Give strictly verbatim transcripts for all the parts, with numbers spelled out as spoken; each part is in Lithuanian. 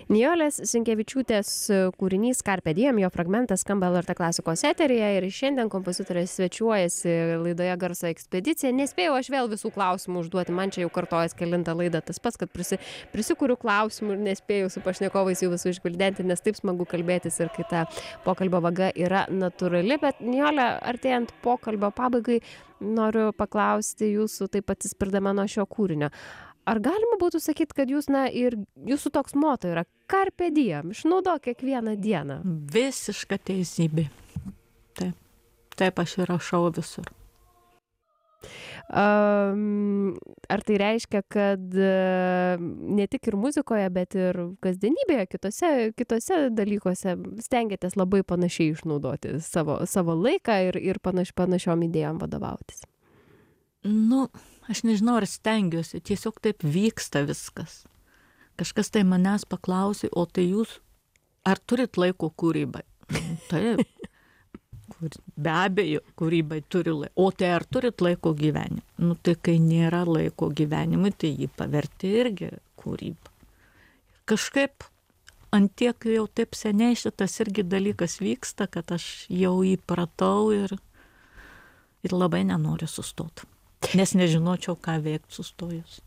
Nijolės Sinkevičiūtės kūrinys Carpe Diem, jo fragmentas skamba L R T klasikos eteryje ir šiandien kompozitorė svečiuojasi laidoje Garso ekspedicija. Nespėjau aš vėl visų klausimų užduoti, man čia jau kartojas kelintą laidą tas pats, kad prisi, prisikuriu klausimų ir nespėjau su pašnekovais jų visų išgvildenti, nes taip smagu kalbėtis ir kai ta pokalbio vaga yra natūrali. Bet Nijolė, artėjant pokalbio pabaigai, noriu paklausti jūsų, taip atsispirdama nuo šio kūrinio. Ar galima būtų sakyti, kad jūs, na, ir jūsų toks moto yra Carpe Diem, išnaudok kiekvieną dieną? Visiška teisybė. Taip, taip aš ir rašau visur. Um, ar tai reiškia, kad uh, ne tik ir muzikoje, bet ir kasdienybėje, kitose, kitose dalykuose stengiatės labai panašiai išnaudoti savo, savo laiką ir, ir panaš, panašiom idėjom vadovautis? Nu, aš nežinau, ar stengiuosi, tiesiog taip vyksta viskas. Kažkas tai manęs paklausė, o tai jūs, ar turit laiko kūrybai? Taip, be abejo, kūrybai turi laiko. O tai ar turit laiko gyvenimui? Nu, tai kai nėra laiko gyvenimui, tai jį paverti irgi kūrybą. Kažkaip antiek jau taip seniai šitas irgi dalykas vyksta, kad aš jau įpratau ir, ir labai nenoriu sustoti. Nes nežinočiau, ką veikti sustojus.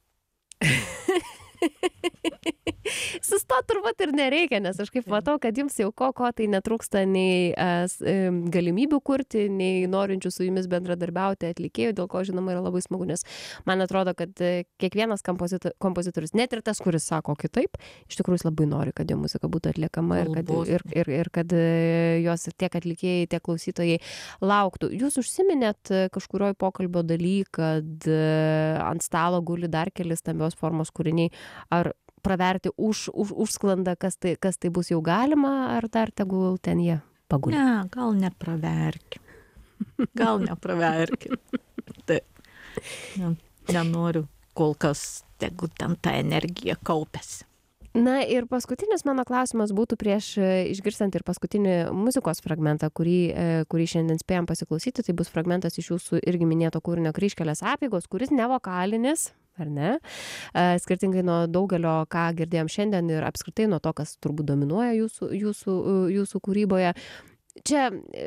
Sustot turbūt ir nereikia, nes aš kaip matau, kad jums jau ko, ko tai netrūksta nei as, galimybių kurti, nei norinčių su jumis bendradarbiauti atlikėjų, dėl ko, žinoma, yra labai smagu, nes man atrodo, kad kiekvienas kompozitor, kompozitorius, net ir tas, kuris sako kitaip, iš tikrųjų labai nori, kad jo muzika būtų atliekama ir kad, ir, ir, ir kad jos tiek atlikėjai, tiek klausytojai lauktų. Jūs užsiminėt kažkurioj pokalbio daly, kad ant stalo guli dar keli stambios formos kūriniai. Ar praverti už, už, užsklandą, kas tai, kas tai bus jau galima, ar dar tegul ten jie paguli? Ne, gal nepraverkim. Gal nepraverkim. Taip. Nenoriu, kol kas tegu ten ta energija kaupiasi. Na ir paskutinis mano klausimas būtų prieš išgirstant ir paskutinį muzikos fragmentą, kurį, kurį šiandien spėjom pasiklausyti. Tai bus fragmentas iš jūsų irgi minėto kūrinio Kryžkelės apeigos, kuris ne vokalinis, ar ne? Skirtingai nuo daugelio, ką girdėjom šiandien ir apskritai nuo to, kas turbūt dominuoja jūsų, jūsų, jūsų kūryboje. Čia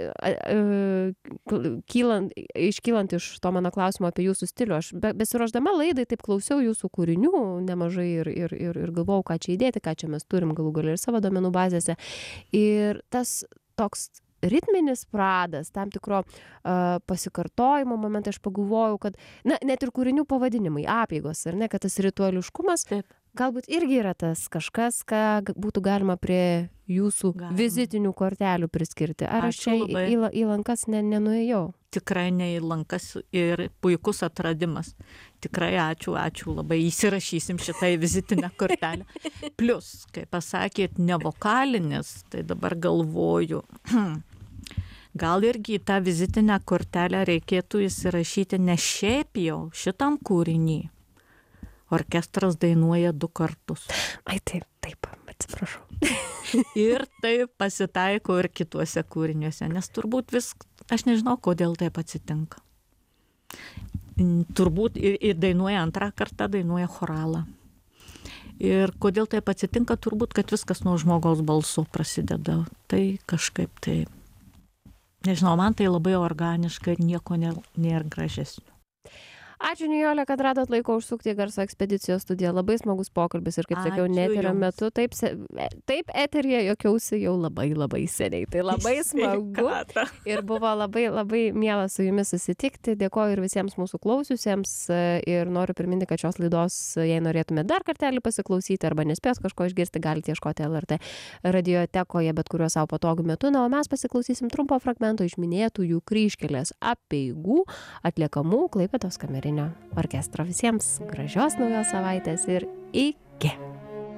kylant, iškylant iš to mano klausimo apie jūsų stilių, aš be, besiruošdama laidai taip klausiau jūsų kūrinių nemažai ir, ir, ir, ir galvojau, ką čia įdėti, ką čia mes turim galų gale ir savo duomenų bazėse. Ir tas toks ritminis pradas, tam tikro uh, pasikartojimo momentai, aš pagalvojau, kad na, net ir kūrinių pavadinimai, apeigos, ar ne, kad tas rituališkumas Taip. Galbūt irgi yra tas kažkas, ką būtų galima prie jūsų galima. Vizitinių kortelių priskirti. Ar aš čia į, į lankas ne, nenuėjau? Tikrai ne į lankas ir puikus atradimas. Tikrai ačiū, ačiū labai. Įsirašysim šitą į vizitinę kortelę. Plus, kai pasakėt nevokalinis, tai dabar galvoju, gal irgi į tą vizitinę kortelę reikėtų įsirašyti ne šiaip jau šitam kūrinį. Orkestras dainuoja du kartus. Ai taip, taip, atsiprašau. Ir taip pasitaiko ir kituose kūriniuose, nes turbūt vis, aš nežinau, kodėl taip atsitinka. Turbūt ir, ir dainuoja antrą kartą, dainuoja choralą. Ir kodėl taip atsitinka, turbūt, kad viskas nuo žmogaus balso prasideda. Tai kažkaip tai, nežinau, man tai labai organiška ir nieko nėra gražesnio. Ačiū, Nijolė, kad radot laiko užsukti į Garso ekspedicijos studiją. Labai smagus pokalbis ir, kaip sakiau, net yra metu. Taip, taip eteryje jokiausi jau labai, labai seniai. Tai labai smagu. Ir buvo labai, labai miela su jumis susitikti. Dėkoju ir visiems mūsų klausiusiems. Ir noriu priminti, kad šios laidos, jei norėtumėte dar kartelį pasiklausyti arba nespės kažko išgirsti, galite ieškoti L R T radiotekoje, bet kuriuo savo patogiu metu. Na, o mes pasiklausysim trumpo fragmento iš minėtųjų Kryžkelės apeigų atliekamų Klaipėdos kamerinio orkestro. Visiems gražios naujos savaitės ir iki.